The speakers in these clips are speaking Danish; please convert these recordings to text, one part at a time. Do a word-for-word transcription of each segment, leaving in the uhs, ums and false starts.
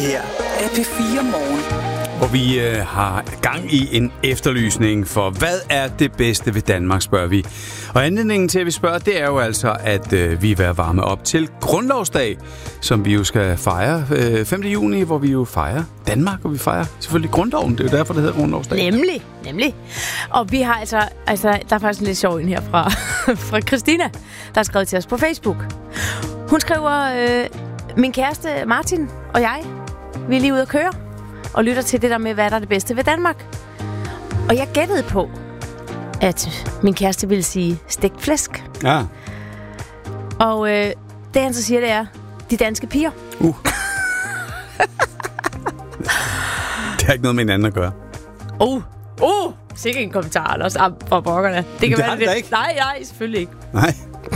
her er P fire Morgen. Hvor vi øh, har gang i en efterlysning for, hvad er det bedste ved Danmark, spørger vi. Og anledningen til, at vi spørger, det er jo altså, at øh, vi er ved at varme op til Grundlovsdag, som vi jo skal fejre øh, femte juni, hvor vi jo fejrer Danmark, og vi fejrer selvfølgelig grundloven. Det er jo derfor, det hedder Grundlovsdag. Nemlig, nemlig. Og vi har altså, altså der er faktisk en lidt sjov en her fra, fra Christina, der har skrevet til os på Facebook. Hun skriver, øh, min kæreste Martin og jeg, vi er lige ude at køre, og lytter til det der med, hvad der er det bedste ved Danmark. Og jeg gættede på, at min kæreste ville sige stegt flæsk. Ja. Og øh, det han så siger, det er de danske piger. Uh. Det har ikke noget med hinanden at gøre. Uh, uh, sikkert en kommentar også fra borgerne. Det kan det være har det ikke. Nej, nej, selvfølgelig ikke. Nej.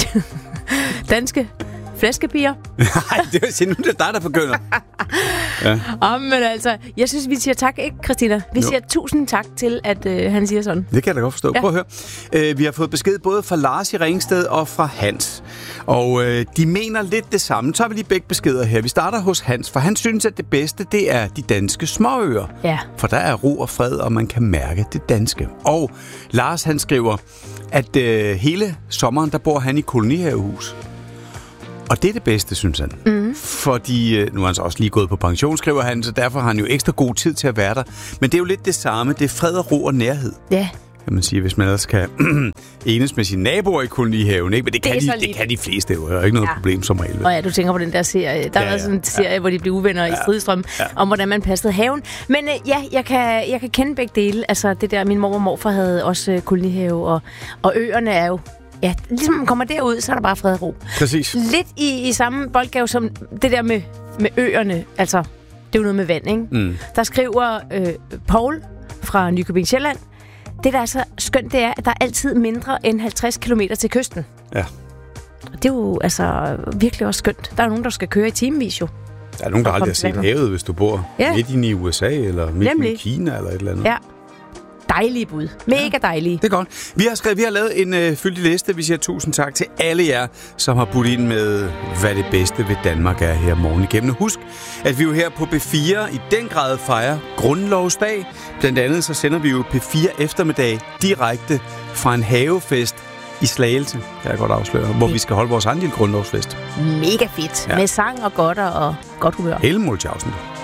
Danske flæskepiger. Nej, det er jo nu, det er dig, der begynder. Ja. Oh, men altså, jeg synes, vi siger tak, ikke, Christina? Vi jo. siger tusind tak til, at øh, han siger sådan. Det kan jeg da godt forstå. Ja. Prøv at høre. Øh, vi har fået besked både fra Lars i Ringsted og fra Hans. Og øh, de mener lidt det samme. Så har vi lige begge beskeder her. Vi starter hos Hans, for han synes, at det bedste, det er de danske småøer. Ja. For der er ro og fred, og man kan mærke det danske. Og Lars, han skriver, at øh, hele sommeren, der bor han i kolonihavehus. Og det er det bedste, synes han. Mm. Fordi, nu er han så også lige gået på pension, skriver han, så derfor har han jo ekstra god tid til at være der. Men det er jo lidt det samme. Det er fred og ro og nærhed. Ja. Kan man sige, hvis man ellers kan enes med sine naboer i kolonihaven, ikke? Men det, det, kan, de, det kan de fleste jo. Det er ikke noget ja. problem som regel. Og ja, du tænker på den der serie. Der ja, er sådan en serie, ja. hvor de bliver uvenner ja. i Stridstrøm, ja. om hvordan man passede haven. Men øh, ja, jeg kan, jeg kan kende begge dele. Altså det der, min mor og morfar havde også øh, kolonihave, og, og øerne er jo... Ja, ligesom man kommer derud, så er der bare fred og ro. Præcis. Lidt i, i samme boldgave som det der med, med øerne. Altså, det er jo noget med vand, ikke? Mm. Der skriver øh, Paul fra Nykøbing Sjælland. Det, der er så skønt, det er, at der er altid mindre end halvtreds kilometer til kysten. Ja. Og det er jo altså virkelig også skønt. Der er nogen, der skal køre i timevis jo. Der er nogen, der aldrig har set havet, hvis du bor ja. midt inde i U S A, eller midt Nemlig. i Kina, eller et eller andet. Ja. Dejlige bud. Mega ja, dejlige. Det er godt. Vi har skrevet, vi har lavet en øh, fyldig liste. Vi siger tusind tak til alle jer, som har budt ind med, hvad det bedste ved Danmark er her morgen igennem. Husk, at vi jo her på P fire i den grad fejrer Grundlovsdag. Blandt andet så sender vi jo P fire eftermiddag direkte fra en havefest i Slagelse, kan jeg godt afsløre, hvor vi skal holde vores egen lille grundlovsfest. Mega fedt. Ja. Med sang og godter og godt humør. Hele Mulchausen.